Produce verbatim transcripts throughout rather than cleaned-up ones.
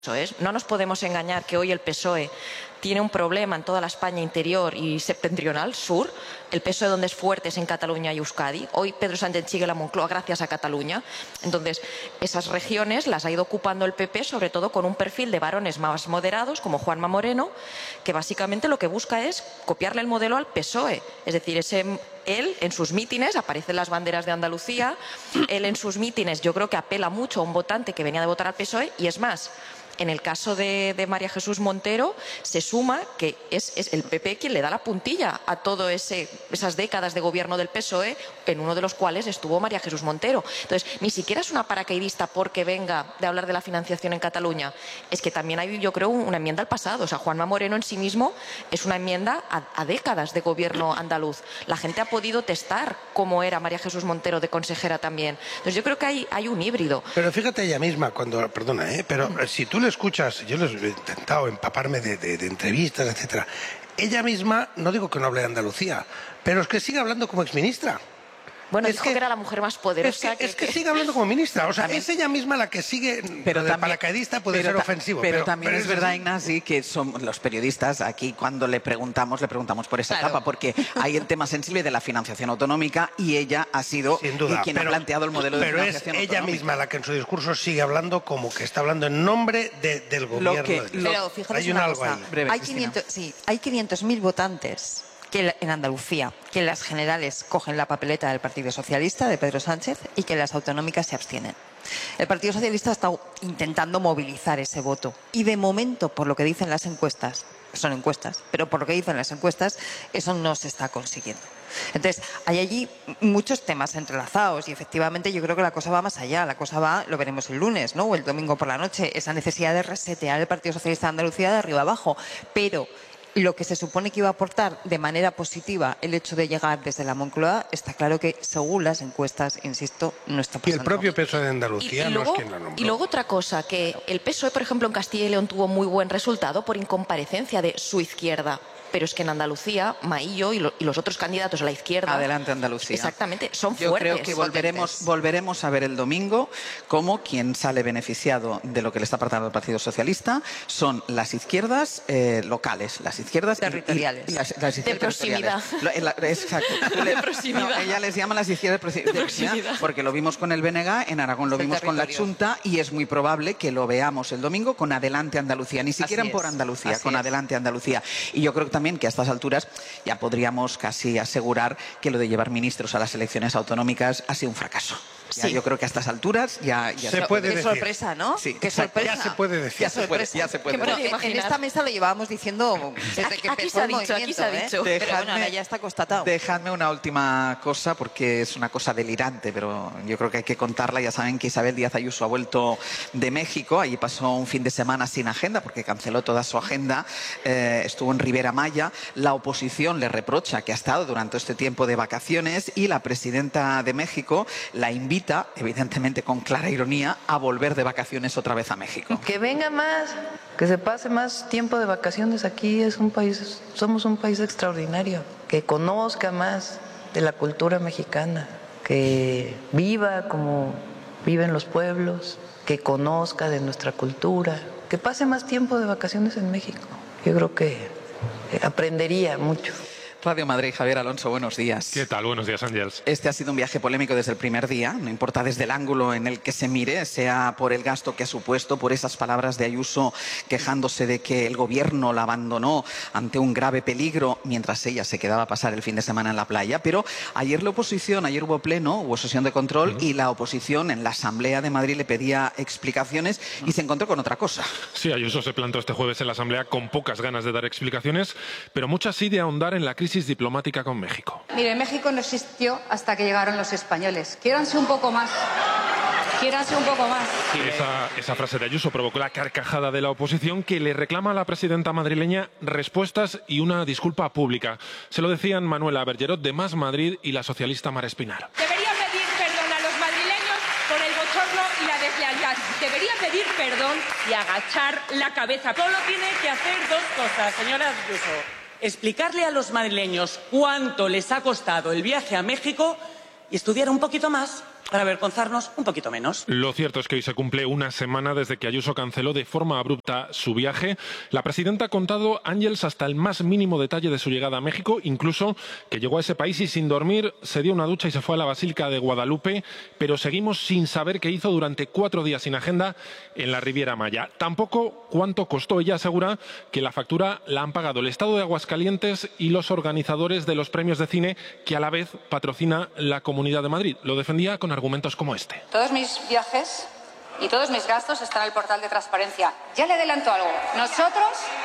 Eso es. No nos podemos engañar que hoy el P S O E tiene un problema en toda la España interior y septentrional, sur. El P S O E donde es fuerte es en Cataluña y Euskadi. Hoy Pedro Sánchez sigue la Moncloa gracias a Cataluña. Entonces, esas regiones las ha ido ocupando el P P, sobre todo con un perfil de varones más moderados, como Juanma Moreno, que básicamente lo que busca es copiarle el modelo al P S O E. Es decir, ese... Él, en sus mítines, aparecen las banderas de Andalucía, él en sus mítines yo creo que apela mucho a un votante que venía de votar al P S O E y es más, en el caso de, de María Jesús Montero se suma que es, es el P P quien le da la puntilla a todas esas décadas de gobierno del P S O E, en uno de los cuales estuvo María Jesús Montero. Entonces, ni siquiera es una paracaidista porque venga de hablar de la financiación en Cataluña, es que también hay, yo creo, una enmienda al pasado. O sea, Juanma Moreno en sí mismo es una enmienda a, a décadas de gobierno andaluz. La gente ha podido testar cómo era María Jesús Montero de consejera también. Entonces, yo creo que hay, hay un híbrido. Pero fíjate ella misma, cuando, perdona, ¿eh? pero mm. si tú le escuchas, yo les he intentado empaparme de, de, de entrevistas, etcétera. Ella misma, no digo que no hable de Andalucía, pero es que sigue hablando como exministra. Bueno, es dijo que, que era la mujer más poderosa. Es que, que, es que que... sigue hablando como ministra. O sea, es ella misma la que sigue. Pero de también, paracaidista puede pero ser ta, ofensivo. Pero, pero también pero es verdad, Ignasi, que son los periodistas aquí cuando le preguntamos, le preguntamos por esa claro. etapa, porque hay el tema sensible de la financiación autonómica y ella ha sido Sin duda, quien pero, ha planteado el modelo de pero financiación es ella autonómica. misma la que en su discurso sigue hablando como que está hablando en nombre de, del gobierno. Lo que, de lo, pero fíjate hay un una algo cosa, ahí. Breve, hay Cristina. quinientos, sí, hay quinientos mil votantes que en Andalucía, que en las generales cogen la papeleta del Partido Socialista, de Pedro Sánchez, y que en las autonómicas se abstienen. El Partido Socialista ha estado intentando movilizar ese voto. Y de momento, por lo que dicen las encuestas, son encuestas, pero por lo que dicen las encuestas, eso no se está consiguiendo. Entonces, hay allí muchos temas entrelazados y efectivamente yo creo que la cosa va más allá. La cosa va, lo veremos el lunes, ¿no? O el domingo por la noche, esa necesidad de resetear el Partido Socialista de Andalucía de arriba abajo. Pero lo que se supone que iba a aportar de manera positiva el hecho de llegar desde la Moncloa, está claro que, según las encuestas, insisto, no está pasando. Y el propio P S O E de Andalucía y, y no luego, es quien la nombró. Y luego otra cosa, que el P S O E, por ejemplo, en Castilla y León tuvo muy buen resultado por incomparecencia de su izquierda. Pero es que en Andalucía, Maillo y, lo, y los otros candidatos a la izquierda... Adelante, Andalucía. Exactamente, son Yo fuertes. creo que volveremos, volveremos a ver el domingo cómo quien sale beneficiado de lo que le está aportando el Partido Socialista son las izquierdas eh, locales, las izquierdas... Territoriales. Y, y las, las izquierdas de proximidad. La, la, exacto. De proximidad. No, ella les llama las izquierdas de, de proximidad, porque lo vimos con el B N G, en Aragón lo vimos con la Chunta y es muy probable que lo veamos el domingo con Adelante Andalucía, ni siquiera por Andalucía, con Adelante Andalucía. Y yo creo también que a estas alturas ya podríamos casi asegurar que lo de llevar ministros a las elecciones autonómicas ha sido un fracaso. Ya, sí. Yo creo que a estas alturas ya... ya se, se puede Qué decir. sorpresa, ¿no? Sí. Qué sorpresa. Ya se puede decir. Ya se puede, ya se puede bueno, decir. en, en esta mesa lo llevábamos diciendo desde que aquí empezó se ha el dicho, aquí se ha ¿eh? dicho. Pero bueno, ahora ya está constatado. Dejadme una última cosa, porque es una cosa delirante, pero yo creo que hay que contarla. Ya saben que Isabel Díaz Ayuso ha vuelto de México. Allí pasó un fin de semana sin agenda, porque canceló toda su agenda. Eh, estuvo en Ribera Maya. La oposición le reprocha que ha estado durante este tiempo de vacaciones y la presidenta de México la invita, evidentemente, con clara ironía, a volver de vacaciones otra vez a México. Que venga más, que se pase más tiempo de vacaciones aquí. Es un país, somos un país extraordinario. Que conozca más de la cultura mexicana, que viva como viven los pueblos, que conozca de nuestra cultura, que pase más tiempo de vacaciones en México. Yo creo que aprendería mucho. Radio Madrid, Javier Alonso, buenos días. ¿Qué tal? Buenos días, Ángels. Este ha sido un viaje polémico desde el primer día, no importa desde el ángulo en el que se mire, sea por el gasto que ha supuesto, por esas palabras de Ayuso quejándose de que el gobierno la abandonó ante un grave peligro mientras ella se quedaba a pasar el fin de semana en la playa. Pero ayer la oposición, ayer hubo pleno, hubo sesión de control uh-huh. y la oposición en la Asamblea de Madrid le pedía explicaciones y se encontró con otra cosa. Sí, Ayuso se plantó este jueves en la Asamblea con pocas ganas de dar explicaciones, pero muchas sí de ahondar en la crisis diplomática con México. Mire, México no existió hasta que llegaron los españoles. Quiéranse un poco más. Quiéranse un poco más. Esa, esa frase de Ayuso provocó la carcajada de la oposición, que le reclama a la presidenta madrileña respuestas y una disculpa pública. Se lo decían Manuela Bergerot de Más Madrid y la socialista Mar Espinar. Debería pedir perdón a los madrileños por el bochorno y la deslealtad. Debería pedir perdón y agachar la cabeza. Solo tiene que hacer dos cosas, señora Ayuso. Explicarle a los madrileños cuánto les ha costado el viaje a México y estudiar un poquito más. para avergonzarnos un poquito menos. Lo cierto es que hoy se cumple una semana desde que Ayuso canceló de forma abrupta su viaje. La presidenta ha contado, Ángels, hasta el más mínimo detalle de su llegada a México, incluso que llegó a ese país y sin dormir se dio una ducha y se fue a la Basílica de Guadalupe, pero seguimos sin saber qué hizo durante cuatro días sin agenda en la Riviera Maya. Tampoco cuánto costó. Ella asegura que la factura la han pagado el Estado de Aguascalientes y los organizadores de los premios de cine que a la vez patrocina la Comunidad de Madrid. Lo defendía con argumentos como este. Todos mis viajes y todos mis gastos están en el portal de transparencia. Ya le adelanto algo. Nosotros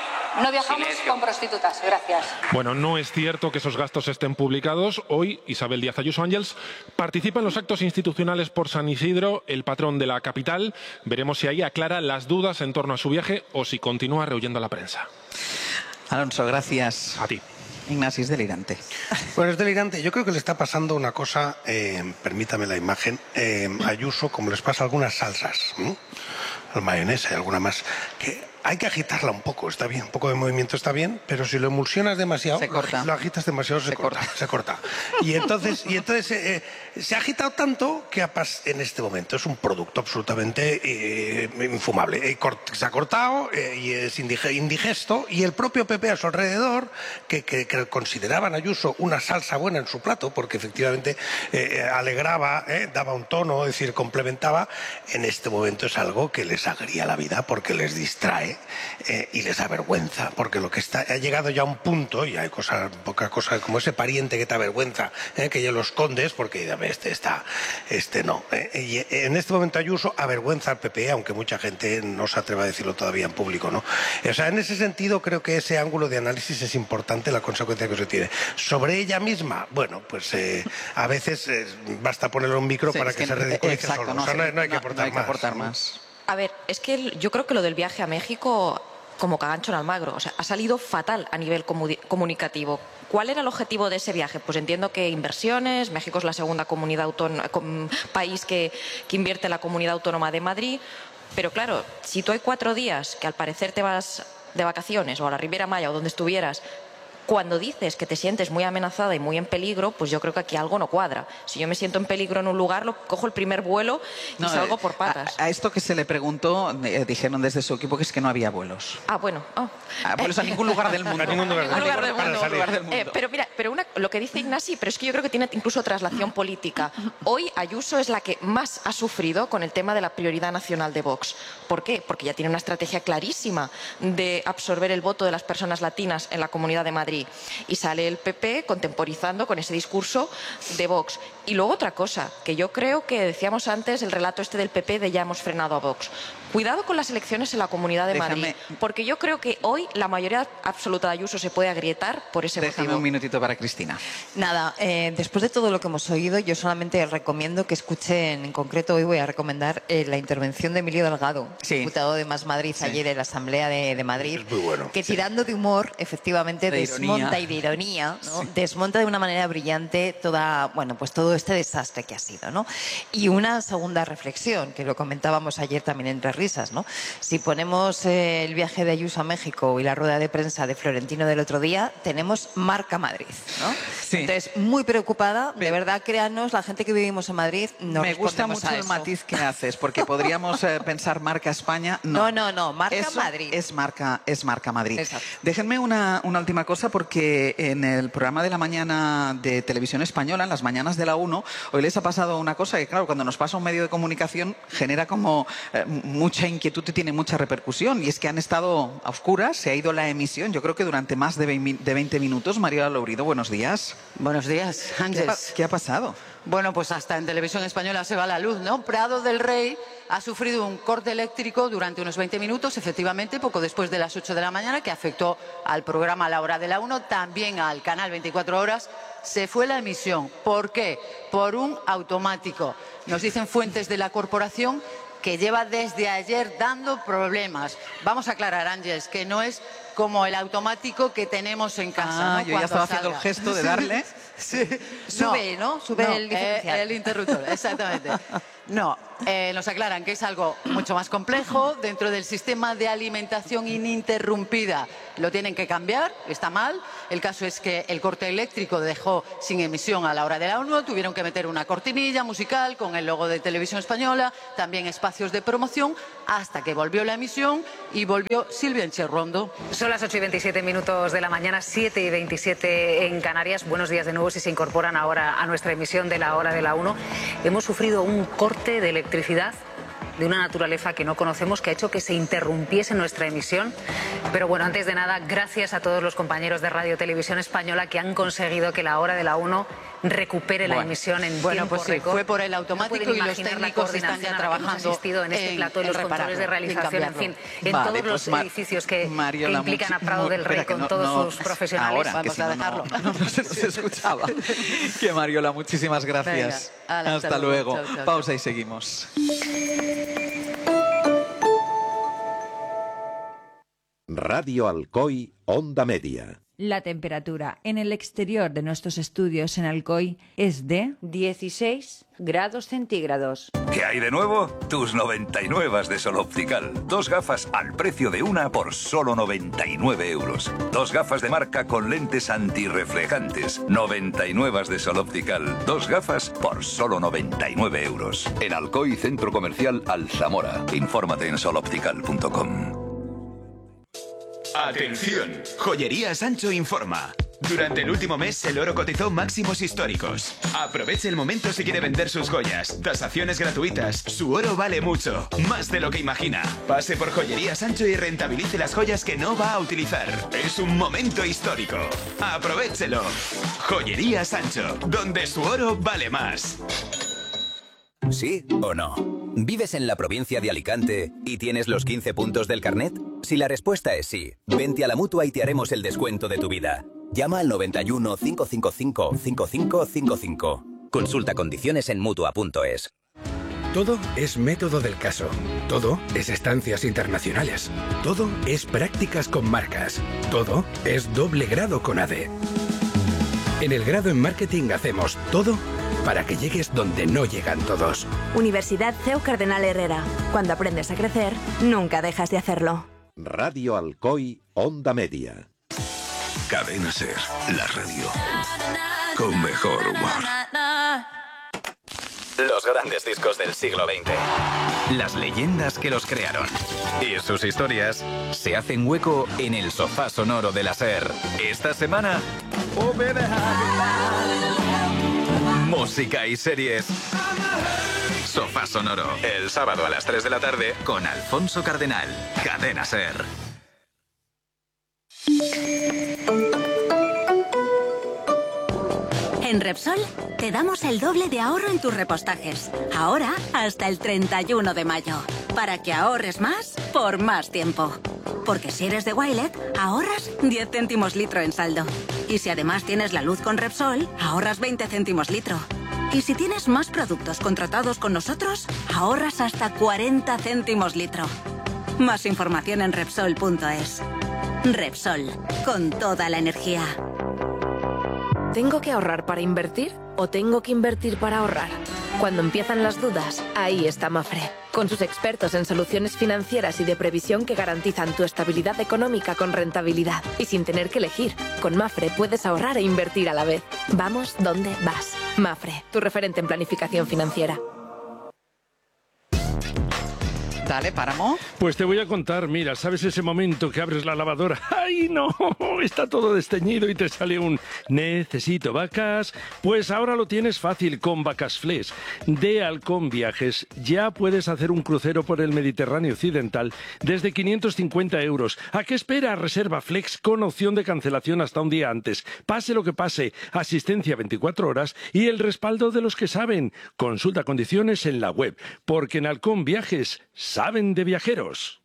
no viajamos Silencio. con prostitutas. Gracias. Bueno, no es cierto que esos gastos estén publicados. Hoy Isabel Díaz Ayuso Ángels participa en los actos institucionales por San Isidro, el patrón de la capital. Veremos si ahí aclara las dudas en torno a su viaje o si continúa rehuyendo a la prensa. Alonso, gracias. A ti. Ignacio, es delirante. Bueno, es delirante. Yo creo que le está pasando una cosa, eh, permítame la imagen, eh, a Ayuso, como les pasa a algunas salsas, ¿eh? Al mayonesa y alguna más, que hay que agitarla un poco, está bien, un poco de movimiento está bien, pero si lo emulsionas demasiado, se corta. lo agitas demasiado, se, se corta, corta, se corta. Y entonces, y entonces eh, se ha agitado tanto que en este momento es un producto absolutamente eh, infumable. Se ha cortado eh, y es indigesto, y el propio P P a su alrededor, que, que, que consideraban a Ayuso una salsa buena en su plato, porque efectivamente eh, alegraba, eh, daba un tono, es decir, complementaba, en este momento es algo que les agria la vida porque les distrae. Eh, y les avergüenza, porque lo que está ha llegado ya a un punto, y hay cosas, poca cosa como ese pariente que te avergüenza, eh, que ya lo escondes porque dame, este está, este no. Eh, y en este momento Ayuso avergüenza al P P, aunque mucha gente no se atreva a decirlo todavía en público, ¿no? O sea, en ese sentido creo que ese ángulo de análisis es importante, la consecuencia que se tiene. Sobre ella misma, bueno, pues eh, a veces eh, basta ponerle un micro sí, para que, que se ridiculice solo. No, o sea, no, no hay que no, aportar no hay que aportar más. más. A ver, es que yo creo que lo del viaje a México, como cagancho en Almagro, o sea, ha salido fatal a nivel comunicativo. ¿Cuál era el objetivo de ese viaje? Pues entiendo que inversiones, México es la segunda comunidad autónoma, país que, que invierte en la Comunidad Autónoma de Madrid, pero claro, si tú hay cuatro días que al parecer te vas de vacaciones o a la Riviera Maya o donde estuvieras, cuando dices que te sientes muy amenazada y muy en peligro, pues yo creo que aquí algo no cuadra. Si yo me siento en peligro en un lugar, lo cojo el primer vuelo y no, salgo por patas. A, a esto que se le preguntó, eh, dijeron desde su equipo que es que no había vuelos. Ah, bueno. Oh. A vuelos a ningún lugar del mundo. A ningún lugar, a ningún lugar, del, mundo. mundo. lugar del mundo. Eh, pero mira, pero una, lo que dice Ignasi, pero es que yo creo que tiene incluso traslación política. Hoy Ayuso es la que más ha sufrido con el tema de la prioridad nacional de Vox. ¿Por qué? Porque ya tiene una estrategia clarísima de absorber el voto de las personas latinas en la Comunidad de Madrid. Y sale el P P contemporizando con ese discurso de Vox. Y luego otra cosa, que yo creo que decíamos antes, el relato este del P P de ya hemos frenado a Vox. Cuidado con las elecciones en la Comunidad de Déjame, Madrid, porque yo creo que hoy la mayoría absoluta de Ayuso se puede agrietar por ese déjame motivo. un minutito para Cristina. Nada, eh, después de todo lo que hemos oído, yo solamente recomiendo que escuchen, en concreto hoy voy a recomendar eh, la intervención de Emilio Delgado, sí. diputado de Más Madrid, sí. ayer en la Asamblea de, de Madrid, es muy bueno, que sí. tirando de humor, efectivamente, de desmonta ironía. y de ironía, ¿no? sí. desmonta de una manera brillante toda, bueno, pues todo este desastre que ha sido, ¿no? Y una segunda reflexión, que lo comentábamos ayer también entre risas, ¿no? Si ponemos eh, el viaje de Ayuso a México y la rueda de prensa de Florentino del otro día, tenemos marca Madrid, ¿no? Sí. Entonces, muy preocupada, de verdad, créanos, la gente que vivimos en Madrid no Me gusta mucho el matiz que haces, porque podríamos eh, pensar marca España. No, no, no, no marca Eso Madrid. Es marca, es marca Madrid. Exacto. Déjenme una, una última cosa, porque en el programa de la mañana de Televisión Española, en las mañanas de la uno, hoy les ha pasado una cosa que, claro, cuando nos pasa un medio de comunicación genera como eh, mucha inquietud y tiene mucha repercusión, y es que han estado a oscuras, se ha ido la emisión, yo creo que durante más de veinte minutos. Mariola Lourido, buenos días. Buenos días, Ángels. ¿Qué, ha, ¿Qué ha pasado? Bueno, pues hasta en Televisión Española se va la luz, ¿no? Prado del Rey ha sufrido un corte eléctrico durante unos veinte minutos, efectivamente, poco después de las ocho de la mañana, que afectó al programa a la hora de la uno, también al canal veinticuatro horas. Se fue la emisión. ¿Por qué? Por un automático. Nos dicen fuentes de la corporación que lleva desde ayer dando problemas. Vamos a aclarar, Ángeles, que no es como el automático que tenemos en casa. Ah, ¿no? yo Cuando ya estaba salga. haciendo el gesto de darle. Sí. Sube, ¿no? Sube no, el diferencial. El interruptor, exactamente. No, Eh, nos aclaran que es algo mucho más complejo dentro del sistema de alimentación ininterrumpida. Lo tienen que cambiar, está mal. El caso es que el corte eléctrico dejó sin emisión a la hora de la uno. Tuvieron que meter una cortinilla musical con el logo de Televisión Española, también espacios de promoción, hasta que volvió la emisión y volvió Silvia Encherrondo. Son las ocho y veintisiete minutos de la mañana, siete y veintisiete en Canarias. Buenos días de nuevo si se incorporan ahora a nuestra emisión de la hora de la uno. Hemos sufrido un corte de electricidad de una naturaleza que no conocemos, que ha hecho que se interrumpiese nuestra emisión. Pero bueno, antes de nada, gracias a todos los compañeros de Radio Televisión Española que han conseguido que la hora de la uno recupere bueno, la emisión en bueno, tiempo pues sí, récord. Fue por el automático no y los técnicos están ya trabajando asistido en este en, plató, en los controles de realización, en fin, en vale, todos pues los Mar edificios que, Mariola, que implican a Prado mucho, del Rey con no, todos no, sus profesionales. Ahora, Vamos si a no, dejarlo. No, no, no se nos escuchaba. Que Mariola, muchísimas gracias. Venga, ala, hasta, hasta luego. luego. Chao, chao, Pausa chao. y seguimos. Radio Alcoy, Onda Media. La temperatura en el exterior de nuestros estudios en Alcoy es de dieciséis grados centígrados. ¿Qué hay de nuevo? Tus noventa y nueve de Sol Optical. Dos gafas al precio de una por solo noventa y nueve euros. Dos gafas de marca con lentes antirreflejantes. noventa y nueve de Sol Optical. Dos gafas por solo noventa y nueve euros. En Alcoy, Centro Comercial Alzamora. Infórmate en sol optical punto com. Atención, Joyería Sancho informa. Durante el último mes el oro cotizó máximos históricos. Aproveche el momento si quiere vender sus joyas. Tasaciones gratuitas. Su oro vale mucho, más de lo que imagina. Pase por Joyería Sancho y rentabilice las joyas que no va a utilizar. Es un momento histórico. Aprovéchelo. Joyería Sancho, donde su oro vale más. ¿Sí o no? ¿Vives en la provincia de Alicante y tienes los quince puntos del carnet? Si la respuesta es sí, vente a la Mutua y te haremos el descuento de tu vida. Llama al noventa y uno, cinco cinco cinco, cinco cinco cinco cinco. Consulta condiciones en Mutua punto es. Todo es método del caso. Todo es estancias internacionales. Todo es prácticas con marcas. Todo es doble grado con A D E. En el grado en marketing hacemos todo para que llegues donde no llegan todos. Universidad C E U Cardenal Herrera. Cuando aprendes a crecer, nunca dejas de hacerlo. Radio Alcoy, Onda Media. Cadena Ser, la radio con mejor humor. Los grandes discos del siglo veinte. Las leyendas que los crearon. Y sus historias se hacen hueco en el sofá sonoro de la Ser. Esta semana... música y series. Sofá sonoro. El sábado a las tres de la tarde con Alfonso Cardenal. Cadena Ser. En Repsol te damos el doble de ahorro en tus repostajes. Ahora hasta el treinta y uno de mayo. Para que ahorres más por más tiempo. Porque si eres de Wilet, ahorras diez céntimos litro en saldo. Y si además tienes la luz con Repsol, ahorras veinte céntimos litro. Y si tienes más productos contratados con nosotros, ahorras hasta cuarenta céntimos litro. Más información en Repsol punto es. Repsol, con toda la energía. ¿Tengo que ahorrar para invertir o tengo que invertir para ahorrar? Cuando empiezan las dudas, ahí está Mafre, con sus expertos en soluciones financieras y de previsión que garantizan tu estabilidad económica con rentabilidad y sin tener que elegir. Con Mafre puedes ahorrar e invertir a la vez. Vamos donde vas. Mafre, tu referente en planificación financiera. Dale, Páramo. Pues te voy a contar, mira, ¿sabes ese momento que abres la lavadora? ¡Ay, no! Está todo desteñido y te sale un necesito vacas. Pues ahora lo tienes fácil con Vacas Flex. De Halcón Viajes ya puedes hacer un crucero por el Mediterráneo occidental desde quinientos cincuenta euros. ¿A qué espera? Reserva Flex con opción de cancelación hasta un día antes. Pase lo que pase, asistencia veinticuatro horas y el respaldo de los que saben. Consulta condiciones en la web, porque en Halcón Viajes saben de viajeros.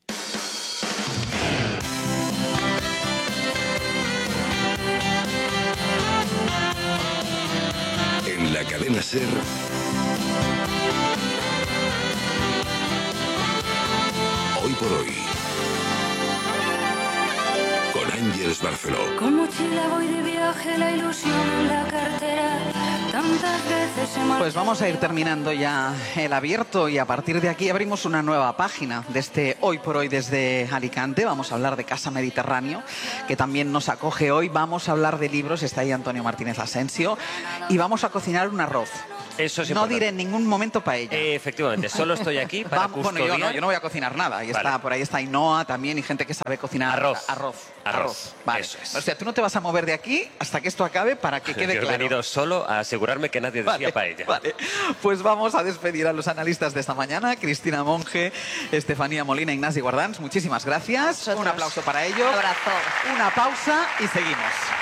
En la cadena Ser. Hoy por hoy. Con Ángel Viajes Barceló. Con mochila voy de viaje, la ilusión en la cartera. Tantas veces se me... Pues vamos a ir terminando ya el abierto y a partir de aquí abrimos una nueva página de este Hoy por Hoy desde Alicante. Vamos a hablar de Casa Mediterráneo, que también nos acoge hoy. Vamos a hablar de libros, está ahí Antonio Martínez Asensio, y vamos a cocinar un arroz. Eso es no importante. diré en ningún momento paella. Eh, efectivamente, solo estoy aquí para Vamos, bueno, yo no, yo no voy a cocinar nada. Ahí Vale. está, por ahí está Ainhoa también y gente que sabe cocinar Arroz. Arroz. Arroz. Vale. Eso es. O sea, tú no te vas a mover de aquí hasta que esto acabe para que quede Yo he claro. venido solo a asegurarme que nadie decía Vale, paella. Vale, pues vamos a despedir a los analistas de esta mañana. Cristina Monge, Estefanía Molina, Ignasi Guardans, muchísimas gracias. Un aplauso para ellos. Un abrazo. Una pausa y seguimos.